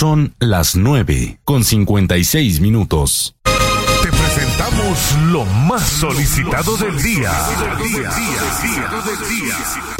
Son las 9:56. Te presentamos lo más solicitado del día.